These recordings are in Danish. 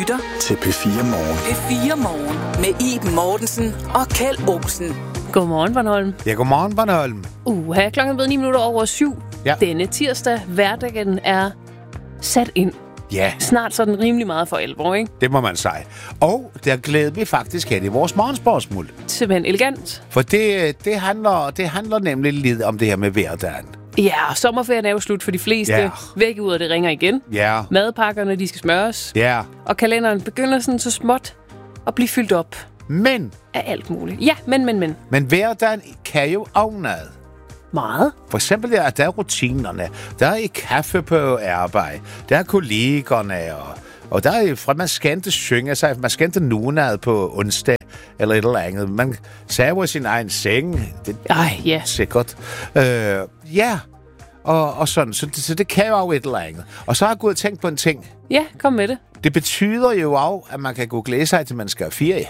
lytter til P4 Morgen. P4 Morgen med Iben Mortensen og Kjeld Olsen. Godmorgen, Bornholm. Ja, godmorgen, Bornholm. Her klokken blevet 9:09. Ja. Denne tirsdag, hverdagen er sat ind. Ja, Snart så er den rimelig meget for alvor, ikke? det må man sige. Og der glæder vi faktisk hen i vores morgenspørgsmål. Simpelthen elegant. For det handler nemlig lidt om det her med hverdagen. Ja, sommerferien er jo slut for de fleste. Ja. Væk ud, og det ringer igen. Ja, Madpakkerne, de skal smøres. ja. Og kalenderen begynder sådan så småt at blive fyldt op Men af alt muligt. Ja, men. hverdagen kan jo også noget. Meget. For eksempel der er rutinerne. Der er kaffe på arbejde. Der er kollegerne. Og der er fra man skal ikke synge sig. Man skal ikke nunad på onsdag eller et eller andet. Man saver sin egen seng. Det Ja. sikkert. Ja. Og sådan. Så det kan jo også et eller andet. Og så har jeg gået og tænkt på en ting. Ja, kom med det. Det betyder jo også, at man kan gå og glæde sig til, man skal have ferie.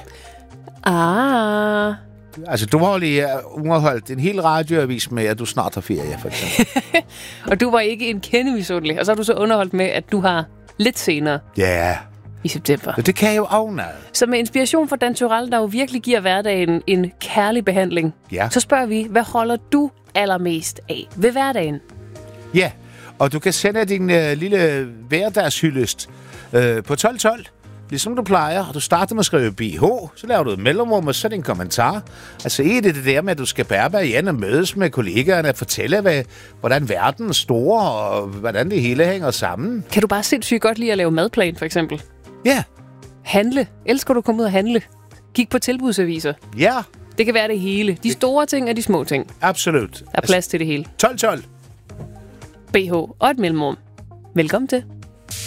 Altså, du har lige underholdt en hel radioavis med, at du snart har ferie, for eksempel. Og du var ikke en kende misundelig. Og så har du så underholdt med, at du har lidt senere Ja, i september. så det kan jo også noget. Så med inspiration fra Dan Turell, der jo virkelig giver hverdagen en kærlig behandling, Ja. så spørger vi, hvad holder du allermest af ved hverdagen? Ja, og du kan sende din lille hverdagshyldest på 1212, ligesom du plejer. Og du starter med at skrive BH, så laver du et mellemrum og så en kommentar. Altså det der med, at du skal bære igen og mødes med kollegaerne og fortælle, hvordan verden er stor og hvordan det hele hænger sammen. Kan du bare sindssygt godt lide at lave madplan, for eksempel? Ja, Handle. Elsker du at komme ud og handle? Kig på tilbudsaviser. ja, Det kan være det hele. De store ting og de små ting. absolut. Der er plads til det hele. 1212. BH og et mellemrum. Velkommen til.